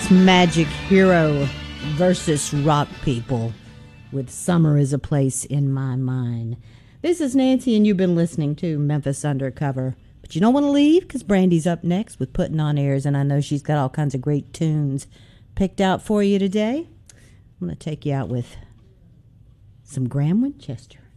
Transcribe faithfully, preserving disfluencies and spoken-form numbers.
That's Magic Hero versus Rock People with Summer is a Place in My Mind. This is Nancy, and you've been listening to Memphis Undercover. But you don't want to leave, because Brandy's up next with Putting on Airs, and I know she's got all kinds of great tunes picked out for you today. I'm going to take you out with some Graham Winchester.